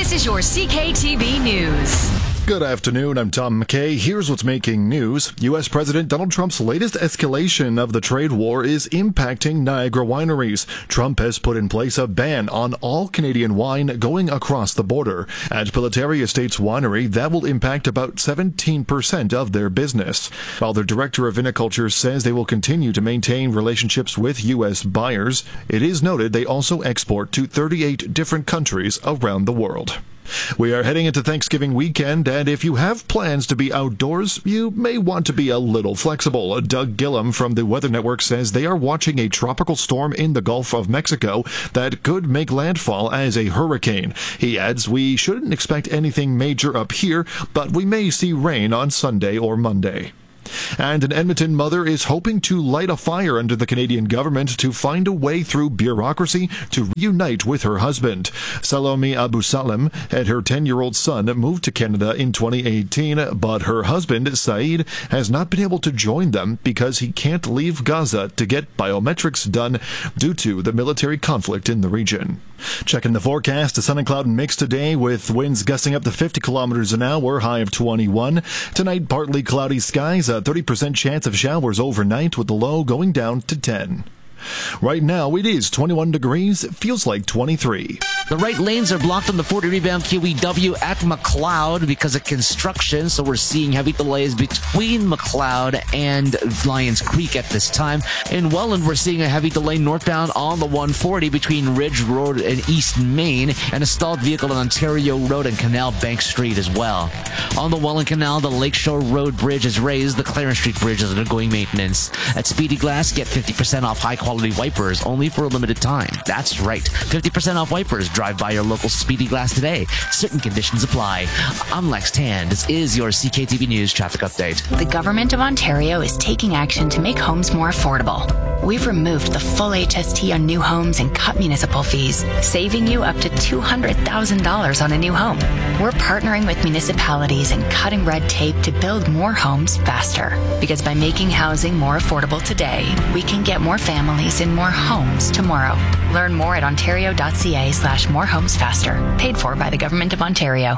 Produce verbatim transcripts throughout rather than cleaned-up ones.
This is your C K T V News. Good afternoon, I'm Tom McKay. Here's what's making news. U S. President Donald Trump's latest escalation of the trade war is impacting Niagara wineries. Trump has put in place a ban on all Canadian wine going across the border. At Pilotary Estates Winery, that will impact about seventeen percent of their business. While their director of viniculture says they will continue to maintain relationships with U S buyers, it is noted they also export to thirty-eight different countries around the world. We are heading into Thanksgiving weekend, and if you have plans to be outdoors, you may want to be a little flexible. Doug Gillum from the Weather Network says they are watching a tropical storm in the Gulf of Mexico that could make landfall as a hurricane. He adds, we shouldn't expect anything major up here, but we may see rain on Sunday or Monday. And an Edmonton mother is hoping to light a fire under the Canadian government to find a way through bureaucracy to reunite with her husband. Salome Abu Salem and her ten-year-old son moved to Canada in twenty eighteen, but her husband, Saeed, has not been able to join them because he can't leave Gaza to get biometrics done due to the military conflict in the region. Checking the forecast, a sun and cloud mix today with winds gusting up to fifty kilometers an hour, high of twenty-one. Tonight, partly cloudy skies, a thirty percent chance of showers overnight with the low going down to ten. Right now, it is twenty-one degrees. It feels like twenty-three. The right lanes are blocked on the forty rebound Q E W at McLeod because of construction, so we're seeing heavy delays between McLeod and Lions Creek at this time. In Welland, we're seeing a heavy delay northbound on the one forty between Ridge Road and East Main, and a stalled vehicle on Ontario Road and Canal Bank Street as well. On the Welland Canal, the Lakeshore Road Bridge is raised. The Clarence Street Bridge is undergoing maintenance. At Speedy Glass, get fifty percent off high-quality wipers only for a limited time. That's right, fifty percent off wipers. Drive by your local Speedy Glass today. Certain conditions apply. I'm Lex Tan. This is your C K T V News traffic update. The Government of Ontario is taking action to make homes more affordable. We've removed the full H S T on new homes and cut municipal fees, saving you up to two hundred thousand dollars on a new home. We're partnering with municipalities and cutting red tape to build more homes faster. Because by making housing more affordable today, we can get more families in more homes tomorrow. Learn more at ontario.ca slash more homes faster. Paid for by the Government of Ontario.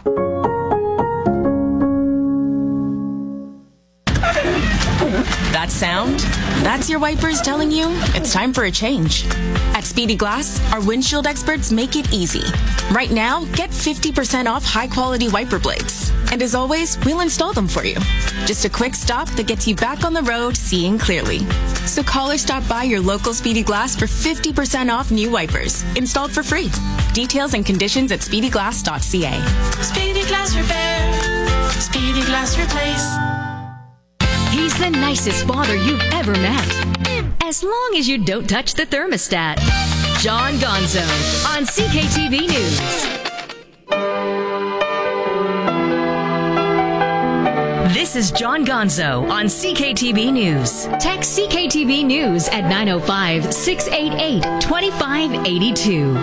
That sound? That's your wipers telling you it's time for a change. At Speedy Glass, our windshield experts make it easy. Right now, get fifty percent off high-quality wiper blades. And as always, we'll install them for you. Just a quick stop that gets you back on the road seeing clearly. So call or stop by your local Speedy Glass for fifty percent off new wipers, installed for free. Details and conditions at speedy glass dot c a. Speedy Glass Repair. Speedy Glass Replace. He's the nicest father you've ever met. As long as you don't touch the thermostat. John Gonzo on C K T V News. This is John Gonzo on C K T V News. Text C K T V News at nine oh five, six eight eight, two five eight two.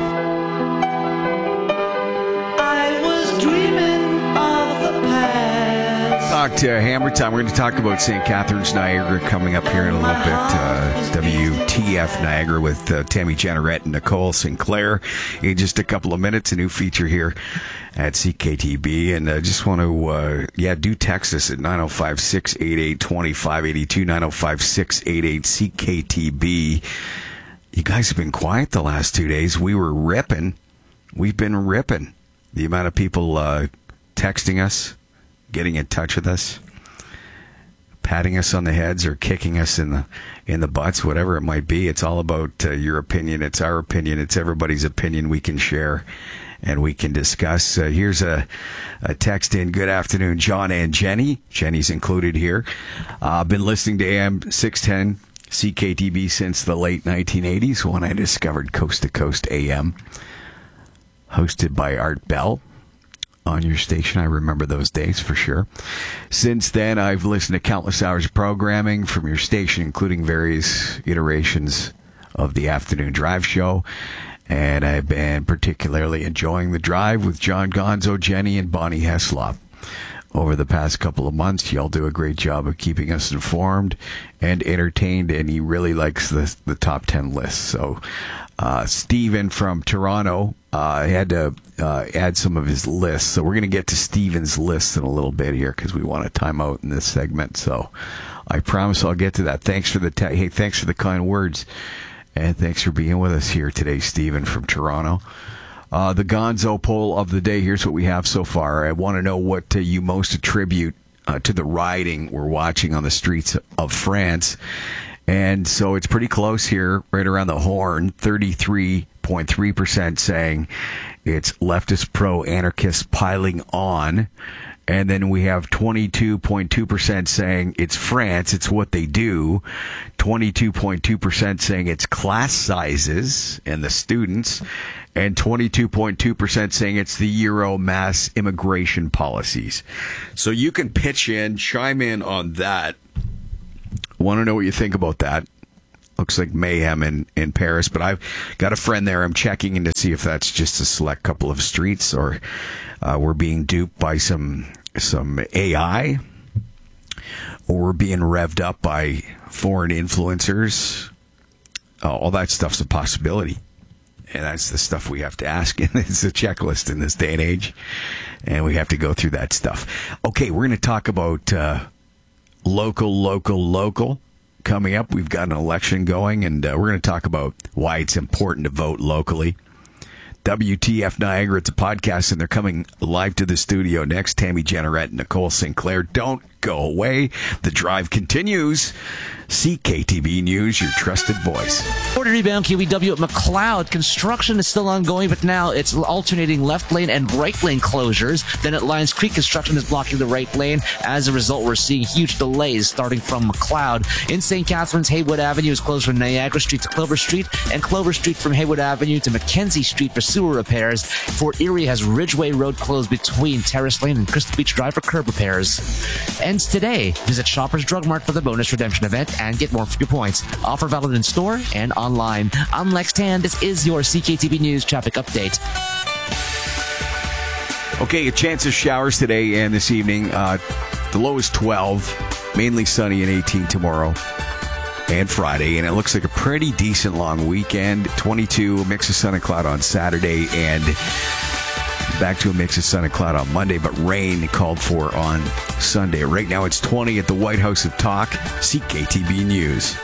Talk to Hammer Time. We're going to talk about Saint Catharines, Niagara coming up here in a little bit. Uh, W T F Niagara with uh, Tammy Jenneret and Nicole Sinclair in just a couple of minutes. A new feature here at C K T B. And I uh, just want to, uh, yeah, do text us at nine oh five, six eight eight, two five eight two, nine oh five, six eight eight, C K T B. You guys have been quiet the last two days. We were ripping. We've been ripping. The amount of people uh, texting us, getting in touch with us, patting us on the heads or kicking us in the in the butts, whatever it might be. It's all about uh, your opinion. It's our opinion. It's everybody's opinion we can share and we can discuss. Uh, here's a, a text in. Good afternoon, John and Jenny. Jenny's included here. I've uh, been listening to A M six ten C K T B since the late nineteen eighties when I discovered Coast to Coast A M, hosted by Art Bell on your station. I remember those days for sure. Since then, I've listened to countless hours of programming from your station, including various iterations of the afternoon drive show. And I've been particularly enjoying the drive with John Gonzo, Jenny, and Bonnie Heslop. Over the past couple of months, y'all do a great job of keeping us informed and entertained, and he really likes the, the top ten list. So Uh, Stephen from Toronto uh, had to uh, add some of his lists. So we're going to get to Stephen's list in a little bit here because we want to time out in this segment. So I promise I'll get to that. Thanks for the te- hey, thanks for the kind words. And thanks for being with us here today, Stephen from Toronto. Uh, the Gonzo poll of the day, here's what we have so far. I want to know what uh, you most attribute uh, to the rioting we're watching on the streets of France. And so it's pretty close here, right around the horn. thirty-three point three percent saying it's leftist pro-anarchists piling on. And then we have twenty-two point two percent saying it's France, it's what they do. twenty-two point two percent saying it's class sizes and the students. And twenty-two point two percent saying it's the Euro mass immigration policies. So you can pitch in, chime in on that. Want to know what you think about that. Looks like mayhem in, in Paris, but I've got a friend there. I'm checking in to see if that's just a select couple of streets or uh, we're being duped by some some A I or we're being revved up by foreign influencers. Uh, all that stuff's a possibility. And that's the stuff we have to ask. And it's a checklist in this day and age. And we have to go through that stuff. Okay, we're going to talk about uh, local, local, local. Coming up, we've got an election going, and uh, we're going to talk about why it's important to vote locally. W T F Niagara, it's a podcast, and they're coming live to the studio next. Tammy Jenneret and Nicole Sinclair. Don't go away. The drive continues. C K T B News, your trusted voice. forty rebound Q E W at McLeod. Construction is still ongoing, but now it's alternating left lane and right lane closures. Then at Lions Creek, construction is blocking the right lane. As a result, we're seeing huge delays starting from McLeod. In Saint Catharines, Haywood Avenue is closed from Niagara Street to Clover Street, and Clover Street from Haywood Avenue to Mackenzie Street for sewer repairs. Fort Erie has Ridgeway Road closed between Terrace Lane and Crystal Beach Drive for curb repairs. Ends today. Visit Shoppers Drug Mart for the bonus redemption event and get more for your points. Offer valid in store and online. I'm Lex Tan. This is your C K T B News traffic update. Okay, a chance of showers today and this evening. Uh, the low is twelve, mainly sunny and eighteen tomorrow and Friday. And it looks like a pretty decent long weekend. twenty-two, a mix of sun and cloud on Saturday, and back to a mix of sun and cloud on Monday, but rain called for on Sunday. Right now it's twenty at the White House of Talk. C K T B News.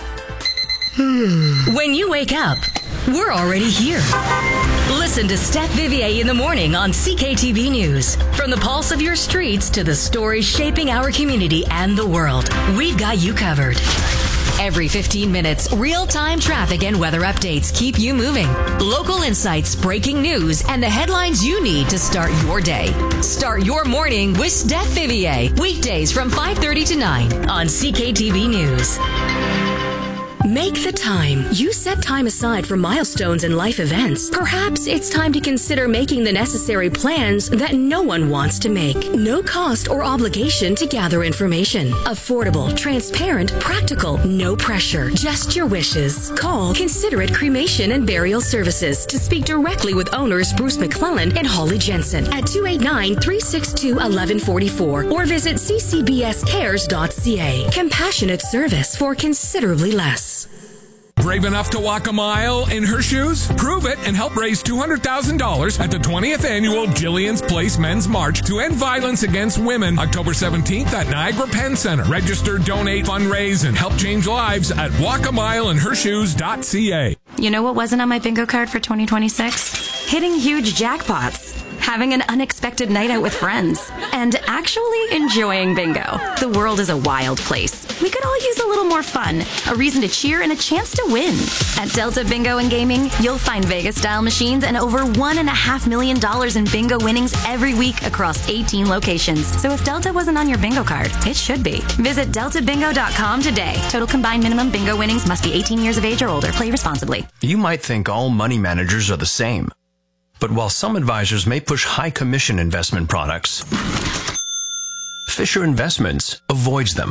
When you wake up, we're already here. Listen to Steph Vivier in the morning on C K T B News. From the pulse of your streets to the stories shaping our community and the world, we've got you covered. Every fifteen minutes, real-time traffic and weather updates keep you moving. Local insights, breaking news, and the headlines you need to start your day. Start your morning with Steph Vivier. Weekdays from five thirty to nine on C K T V News. Make the time. You set time aside for milestones and life events. Perhaps it's time to consider making the necessary plans that no one wants to make. No cost or obligation to gather information. Affordable, transparent, practical, no pressure. Just your wishes. Call Considerate Cremation and Burial Services to speak directly with owners Bruce McClellan and Holly Jensen at two eight nine, three six two, one one four four or visit c c b s cares dot c a. Compassionate service for considerably less. Brave enough to walk a mile in her shoes? Prove it and help raise two hundred thousand dollars at the twentieth Annual Jillian's Place Men's March to End Violence Against Women, October seventeenth at Niagara Penn Center. Register, donate, fundraise, and help change lives at walk a mile in her shoes dot c a. You know what wasn't on my bingo card for twenty twenty-six? Hitting huge jackpots, having an unexpected night out with friends, and actually enjoying bingo. The world is a wild place. We could all use a little more fun, a reason to cheer, and a chance to win. At Delta Bingo and Gaming, you'll find Vegas-style machines and over one and a half million dollars in bingo winnings every week across eighteen locations. So if Delta wasn't on your bingo card, it should be. Visit delta bingo dot com today. Total combined minimum bingo winnings must be eighteen years of age or older. Play responsibly. You might think all money managers are the same. But while some advisors may push high commission investment products, Fisher Investments avoids them.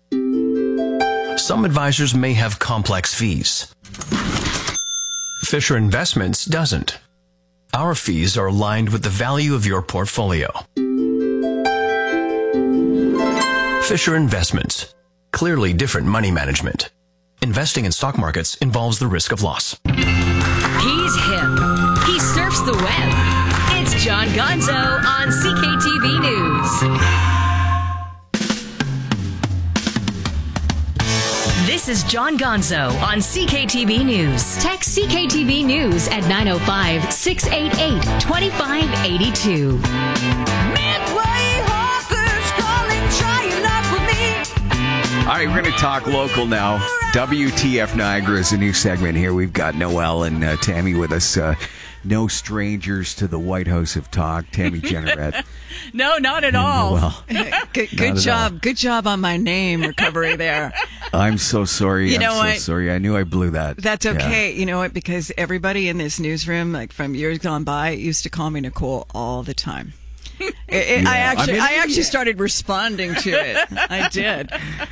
Some advisors may have complex fees. Fisher Investments doesn't. Our fees are aligned with the value of your portfolio. Fisher Investments. Clearly different money management. Investing in stock markets involves the risk of loss. the web. It's John Gonzo on C K T V News. This is John Gonzo on C K T V News. Text C K T V News at nine oh five, six eight eight, two five eight two. All right, we're going to talk local now. W T F Niagara is a new segment here. We've got Noelle and uh, Tammy with us. Uh, no strangers to the White House of Talk. Tammy Jenneret. No, not at all. Noelle. good good job. Good job on my name recovery there. I'm so sorry. You I'm know so what? sorry. I knew I blew that. That's okay. Yeah. You know what? Because everybody in this newsroom, like from years gone by, used to call me Nicole all the time. It, it, Yeah. I actually, I I, mean, actually yeah. started responding to it. I did.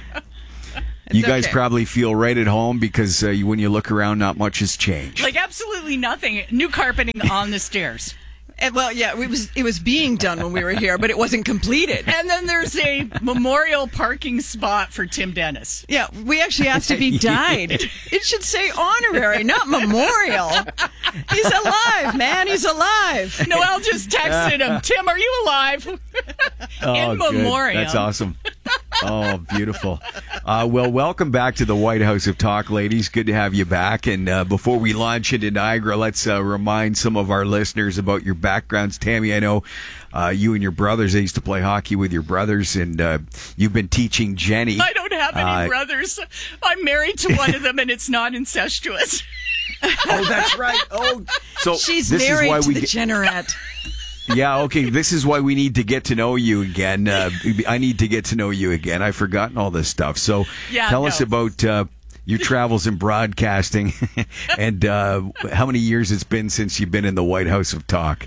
You It's guys okay. probably feel right at home because uh, you, when you look around, not much has changed. Like absolutely nothing. New carpeting on the stairs. And, well, yeah, it was it was being done when we were here, but it wasn't completed. And then there's a memorial parking spot for Tim Dennis. Yeah, we actually asked if he died. It should say honorary, not memorial. He's alive, man. He's alive. Noelle just texted him, Tim, are you alive? Oh, In good. memoriam. That's awesome. Oh, beautiful. Uh, well, welcome back to the White House of Talk, ladies. Good to have you back. And uh, before we launch into Niagara, let's uh, remind some of our listeners about your backgrounds. Tammy, I know uh, you and your brothers, they used to play hockey with your brothers, and uh, you've been teaching Jenny. I don't have any Uh, brothers. I'm married to one of them, and it's not incestuous. Oh, that's right. Oh, so She's this is married why to we the get- Jenneret. Yeah, okay. This is why we need to get to know you again. Uh, I need to get to know you again. I've forgotten all this stuff. So Yeah, tell no. us about uh, your travels in broadcasting and uh, how many years it's been since you've been in the White House of Talk.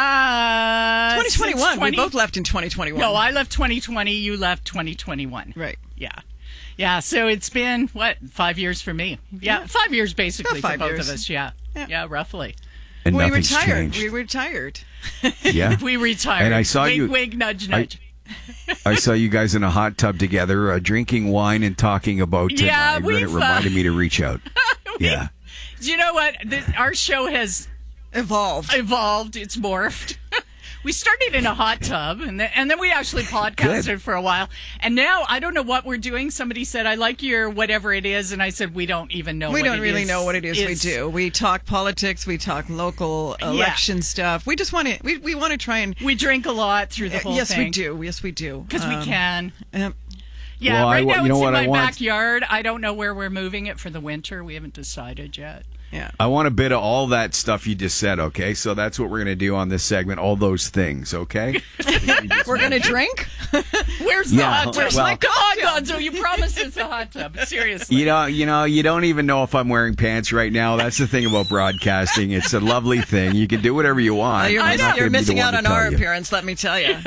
Uh, twenty twenty-one. since twenty We both left in twenty twenty-one. No, I left twenty twenty. You left twenty twenty-one. Right. Yeah. Yeah, so it's been, what, five years for me? Yeah, Yeah. five years basically About for five both years. of us. Yeah. Yeah. Yeah, roughly. And we nothing's retired. changed. We retired. Yeah. We retired. And I saw wink, you- Wink, nudge, I- nudge. I saw you guys in a hot tub together, uh, drinking wine and talking about uh, Yeah, Niagara, and it we've, uh, reminded me to reach out. Yeah. Do you know what? The, our show has Evolved. evolved. It's morphed. We started in a hot tub, and then, and then we actually podcasted Good. for a while. And now I don't know what we're doing. Somebody said, I like your whatever it is. And I said, we don't even know We what don't it really is. know what it is we It's- do. We talk politics. We talk local election stuff. We just want to. We, we want to try and. We drink a lot through the whole yes, thing. we do. Yes, we do. Because we Um, can. um, Yeah, Well, I right wa- now you know it's what in I my want? backyard. I don't know where we're moving it for the winter. We haven't decided yet. yeah. I want a bit of all that stuff you just said, okay? So that's what we're going to do on this segment, all those things, okay? We're gonna drink. Where's the Yeah, hot tub? well- Come on, Gonzo. You promised us the hot tub. Seriously. You know, you know, you don't even know if I'm wearing pants right now. That's the thing about broadcasting. It's a lovely thing. You can do whatever you want. Oh, you're I'm miss- not you're gonna be the missing one out to on tell our you. appearance. Let me tell you.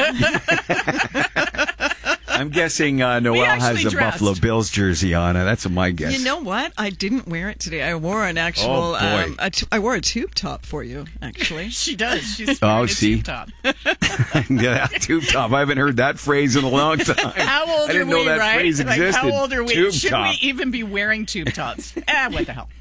I'm guessing uh, Noelle has actually a dressed. Buffalo Bills jersey on. Uh, That's my guess. You know what? I didn't wear it today. I wore an actual. Oh, boy. um, a t- I wore a tube top for you, actually. She does. She's Oh, wearing a see? tube top. Yeah, tube top. I haven't heard that phrase in a long time. How old I didn't are know we, that right? phrase Like, existed. how old are we? Tube Should top. we even be wearing tube tops? ah, what the hell?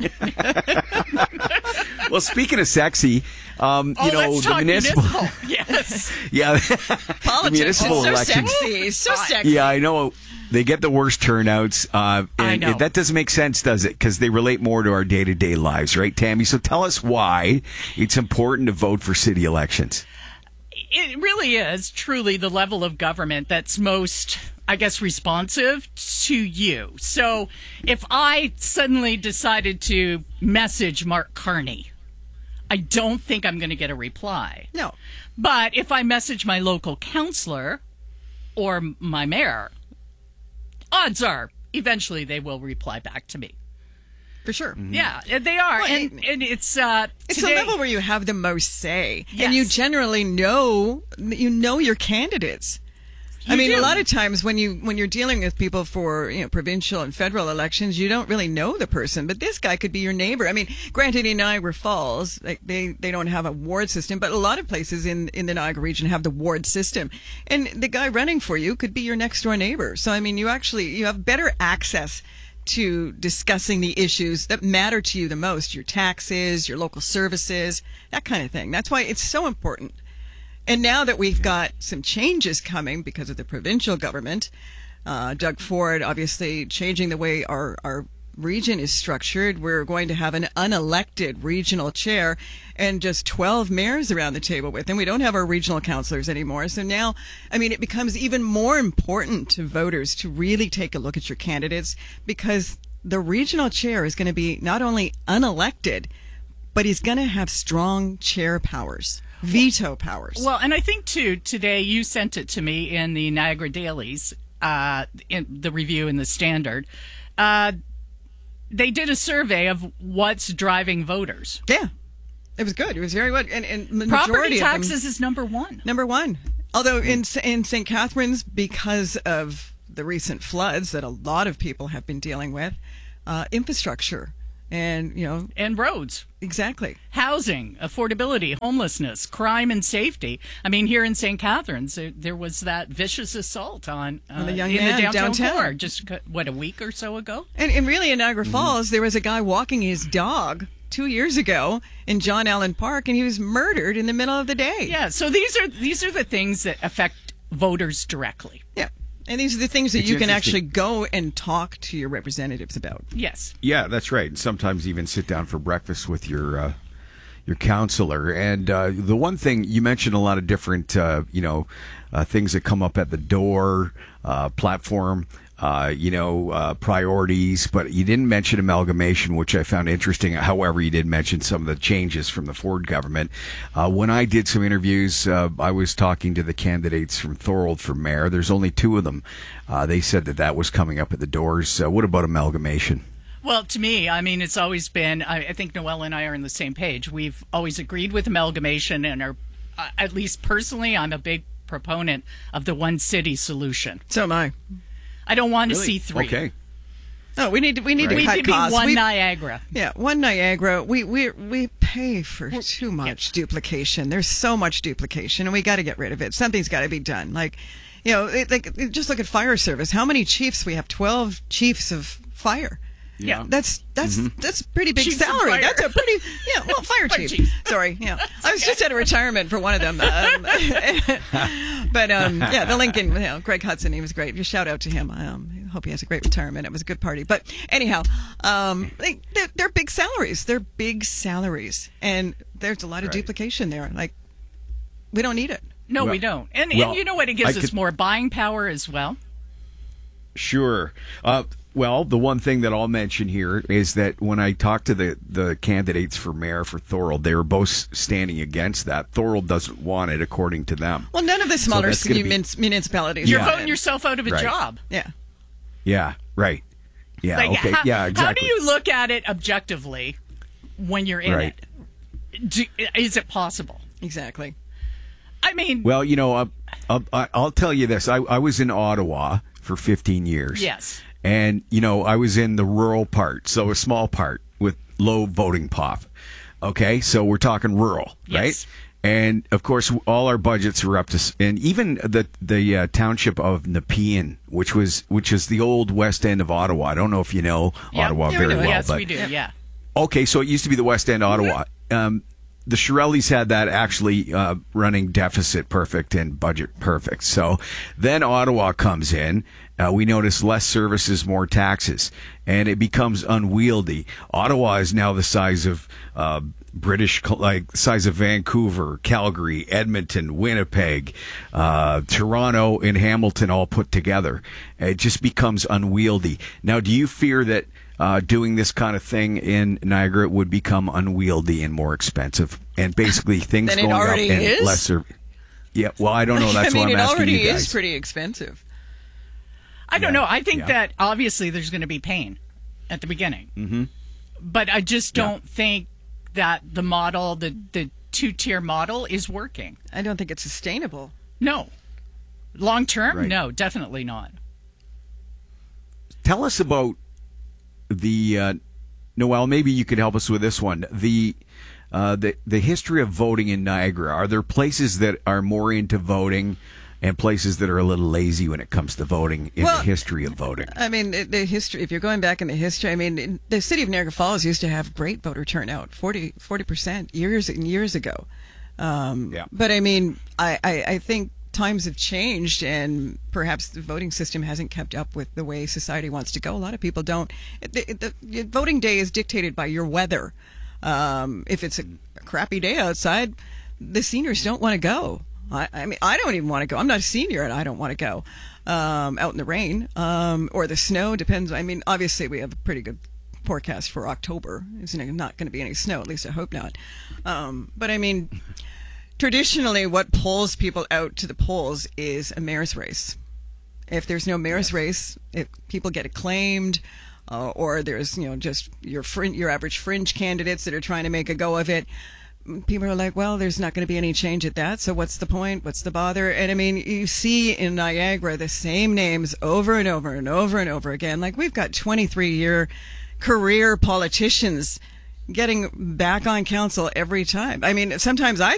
Well, speaking of sexy, um, Oh, you know, let's the talk municipal. municipal. Yes. Yeah, Politics. the municipal It's so elections. sexy. So sexy. Yeah, I know. They get the worst turnouts, uh, I and know. that doesn't make sense, does it? Because they relate more to our day-to-day lives, right, Tammy? So tell us why it's important to vote for city elections. It really is truly the level of government that's most, I guess, responsive to you. So if I suddenly decided to message Mark Carney, I don't think I'm going to get a reply. No. But if I message my local councillor or my mayor, odds are eventually they will reply back to me. For sure. Yeah, they are. Well, and, and it's uh It's today, a level where you have the most say, Yes. and you generally know you know your candidates. I mean, do. a lot of times when you when you're dealing with people for you know provincial and federal elections, you don't really know the person. But this guy could be your neighbor. I mean, granted, in Niagara Falls, like they, they don't have a ward system, but a lot of places in in the Niagara region have the ward system, and the guy running for you could be your next door neighbor. So I mean, you actually you have better access to discussing the issues that matter to you the most, your taxes, your local services, that kind of thing. That's why it's so important. And now that we've got some changes coming because of the provincial government, uh, Doug Ford obviously changing the way our, our region is structured. We're going to have an unelected regional chair and just twelve mayors around the table with him. We don't have our regional councillors anymore. So now, I mean, it becomes even more important to voters to really take a look at your candidates, because the regional chair is going to be not only unelected, but he's going to have strong chair powers, veto powers. Well, and I think, too, today you sent it to me in the Niagara Dailies, uh, in the Review and the Standard. Uh, They did a survey of what's driving voters. Yeah, it was good. It was very good. And, and the property majority taxes of them, is number one. Number one. Although in in Saint Catharines, because of the recent floods that a lot of people have been dealing with, uh, infrastructure and, you know. And roads. Exactly. Housing, affordability, homelessness, crime and safety. I mean, here in Saint Catharines, there, there was that vicious assault on, uh, on the young in man the downtown, downtown core just, what, a week or so ago? And, and really in Niagara Mm-hmm. Falls, there was a guy walking his dog two years ago in John Allen Park, and he was murdered in the middle of the day. Yeah, so these are these are the things that affect voters directly. Yeah. And these are the things that It's you can interesting. actually go and talk to your representatives about. Yes. Yeah, that's right. And sometimes even sit down for breakfast with your uh, your counselor. And uh, the one thing you mentioned, a lot of different uh, you know uh, things that come up at the door, uh, platform. Uh, you know, uh, priorities, but you didn't mention amalgamation, which I found interesting. However, you did mention some of the changes from the Ford government. Uh, when I did some interviews, uh, I was talking to the candidates from Thorold for mayor. There's only two of them. Uh, they said that that was coming up at the doors. Uh, what about amalgamation? Well, to me, I mean, it's always been, I, I think Noelle and I are on the same page. We've always agreed with amalgamation and are, uh, at least personally, I'm a big proponent of the one city solution. So am I. I don't want Really? to see three. Okay. No, we need to, we need Right. to We cut could be costs. one we, Niagara. Yeah, one Niagara. We we we pay for too much duplication. There's so much duplication, and we got to get rid of it. Something's got to be done. Like, you know, it, like just look at fire service. How many chiefs? We have twelve chiefs of fire. Yeah. That's that's Mm-hmm. that's a pretty big Chiefs of salary. fire. That's a pretty yeah. Well, fire Fire chief. chief. Sorry. Yeah. I was just at a retirement for one of them. Um, but um, yeah, the Lincoln. You know, Greg Hudson. He was great. Just shout out to him. Um, I hope he has a great retirement. It was a good party. But anyhow, um, they, they're, they're big salaries. They're big salaries, and there's a lot of Right. duplication there. Like, we don't need it. No, Well- we don't. And, well, and you know what? It gives I us could- more buying power as well. Sure. Uh, well, the one thing that I'll mention here is that when I talked to the, the candidates for mayor for Thorold, they were both standing against that. Thorold doesn't want it, according to them. Well, none of the smaller that's gonna be- mun- municipalities. You're want voting it. yourself out of a Right. job. Yeah. Yeah, right. Yeah, Like, okay. how, yeah, how exactly. do you look at it objectively when you're in Right. it? Do, is it possible? Exactly. I mean, Well, you know, uh, uh, I- I'll tell you this. I, I was in Ottawa for fifteen years. yes. And, you know, I was in the rural part, so a small part with low voting pop. Okay, so we're talking rural, Yes. right? And, of course, all our budgets are up to, s- and even the the uh, township of Nepean, which was which is the old west end of Ottawa. I don't know if you know Yeah. Ottawa Yeah, we very do. well. Yes, but we do. Yeah. Okay, so it used to be the West End Ottawa. Um, the Shirellis had that actually uh, running deficit perfect and budget perfect. So then Ottawa comes in. Uh, we notice less services, more taxes, and it becomes unwieldy. Ottawa is now the size of uh, British, like size of Vancouver, Calgary, Edmonton, Winnipeg, uh, Toronto, and Hamilton all put together. It just becomes unwieldy. Now, do you fear that uh, doing this kind of thing in Niagara would become unwieldy and more expensive, and basically things Then it going up already and is? lesser? Yeah, well, I don't know. That's I mean, what I'm it asking already you guys. is pretty expensive. I don't Yeah. know. I think Yeah. that obviously there's going to be pain at the beginning. Mm-hmm. But I just don't think that the model, the, the two tier model, is working. I don't think it's sustainable. No. Long term? Right. No, definitely not. Tell us about the uh, Noelle. Maybe you could help us with this one. The uh, the the history of voting in Niagara. Are there places that are more into voting and places that are a little lazy when it comes to voting in Well, the history of voting. I mean, the, the history, if you're going back in the history, I mean, in- the city of Niagara Falls used to have great voter turnout, forty percent years and years ago. Um, Yeah. But I mean, I, I, I think times have changed, and perhaps the voting system hasn't kept up with the way society wants to go. A lot of people don't. The, the, the voting day is dictated by your weather. Um, if it's a, a crappy day outside, the seniors don't want to go. I, I mean, I don't even want to go. I'm not a senior, and I don't want to go um, out in the rain um, or the snow. Depends. I mean, obviously, we have a pretty good forecast for October. It's not going to be any snow. At least I hope not. Um, but I mean, traditionally, what pulls people out to the polls is a mayor's race. If there's no mayor's race, if people get acclaimed, uh, or there's, you know, just your frin- your average fringe candidates that are trying to make a go of it, people are like, well, there's not going to be any change at that, so what's the point? What's the bother? And I mean, you see in Niagara the same names over and over and over and over again. Like, we've got twenty-three year career politicians getting back on council every time. I mean, sometimes I